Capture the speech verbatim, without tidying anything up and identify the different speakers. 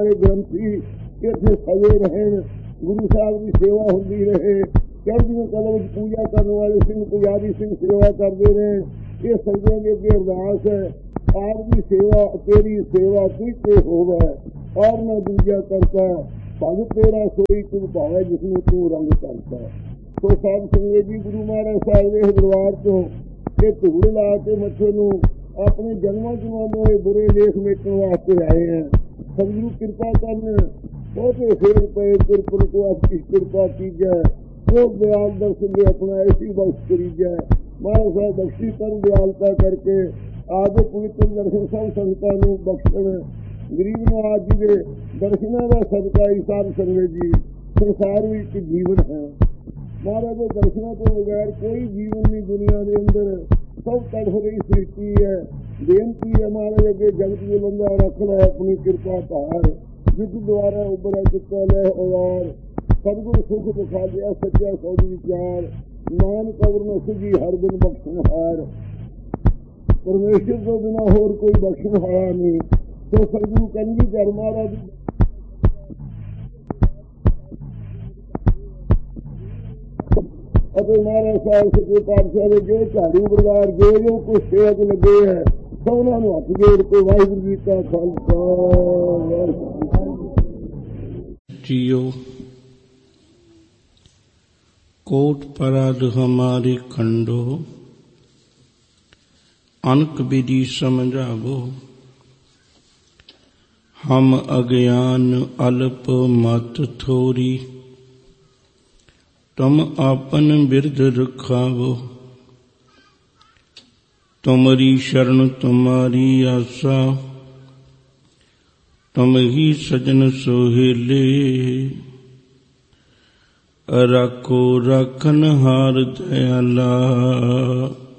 Speaker 1: सारे ग्रंथी इत्थे सजे रहन, गुरु साहब की सेवा होंदी रहे, चढ़दियां कलां विच पूजा करने वाले सिंह पुजारी सिंह सेवा करते रहे। ये संगतां दे अगे अरदास है, आपकी सेवा तेरी सेवा तुझते होवे और न दूजा करता, भगत तेरा सोई तुम भावे जिसनूं तू रंग करता। तो साध संगत जी गुरु महाराज साहब के दरबार तो ये धूड़ ला के मथे नूं अपने जन्मां जन्मां के बुरे लेख मेटण वास्ते आए हैं। सतगुरु कृपा करन, बहुते फेर पे किरपन को आपकी कृपा कीजै, वो दयाल दर्शन दे अपना ऐसी बख्श करीजै। महाराज साहब बख्शी कर दयालता करके आदि पवित्र दर्शन सब संगतां नूं बख्शण। गरीब नवाज जी के दर्शनों का सदका ही साध संगत जी संसार में एक जीवन है। महाराज के दर्शनों को बगैर कोई जीवन नहीं दुनिया के अंदर, सब तड़फ रही सृष्टि है। बेनती है महाराज अगे जगत के बंदा रख लै अपनी कृपा धार, जिस द्वारा उबरा चित्ता लै औजार, सदगुरु सुख दिखा दिया सच्चा सौद विचार, नानक अवर न सुझी हर बिन बख्शनहार। परमेश्वर को बिना होर कोई बख्शनहारा नहीं। तो सदगुरु कन्हैया कर महाराज अपने महाराज साहब सच्चे पातशाह जो झाड़ू बरदार जो जो कुछ सेवा च लगे है सबना नूं हथ जोड़ के वाहिगुरू जी का खालसा
Speaker 2: जियो। कोट पराध हमारी खंडो, अनक विधि समझावो। हम अज्ञान अल्प मत थोरी, तुम आपन बिरध रखावो। तुमरी शरण तुम्हारी आसा, तुम ही सजन सोहेले। राखो राखन हार दयाला,